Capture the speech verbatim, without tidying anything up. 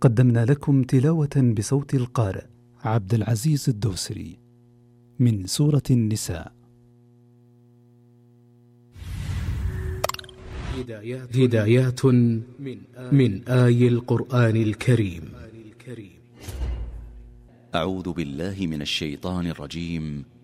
قدمنا لكم تلاوة بصوت القارئ عبد العزيز الدوسري من سورة النساء. هدايات من آي القرآن الكريم. أعوذ بالله من الشيطان الرجيم.